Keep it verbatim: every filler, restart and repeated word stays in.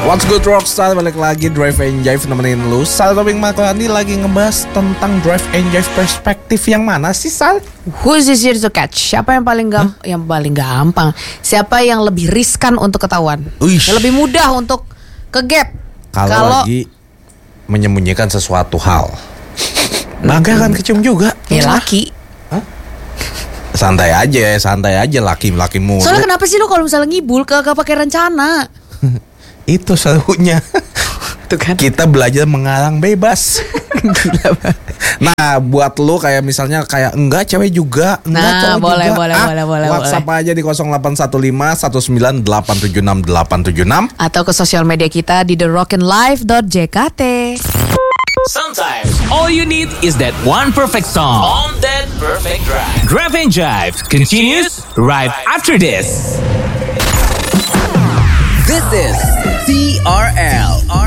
What's good Rockstar, balik lagi Drive and Jive nemenin lu. Sal Tobing Maklani lagi ngebahas tentang Drive and Jive perspektif yang mana sih, Sal? Who's easier to catch? Siapa yang paling gam- huh? yang paling gampang? Siapa yang lebih riskan untuk ketahuan? Uish. Yang lebih mudah untuk kegap? Kalau lagi menyembunyikan sesuatu hal. Naga kan kecium juga. Ya laki. Hah? Santai aja, santai aja laki-laki mulu. Soalnya kenapa sih lu kalau misalnya ngibul kagak pakai rencana? Itu selalunya. Tuh kan. Kita belajar mengarang bebas. Gila banget. Nah, buat lu kayak misalnya kayak enggak cewek juga, enggak nah, cowok boleh, juga. boleh, ah, boleh, boleh, WhatsApp boleh. aja di nol delapan satu lima satu sembilan delapan tujuh enam delapan tujuh enam atau ke sosial media kita di the rockin live dot j k t. Sometimes all you need is that one perfect song on that perfect drive. Drive and Jive continues right after this. This is T R L